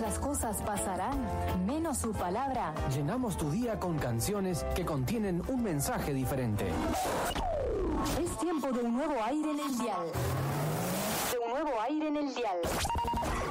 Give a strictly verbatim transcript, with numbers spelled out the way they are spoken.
nuestras cosas pasarán, menos su palabra. Llenamos tu día con canciones que contienen un mensaje diferente. Es tiempo de un nuevo aire en el dial. De un nuevo aire en el dial.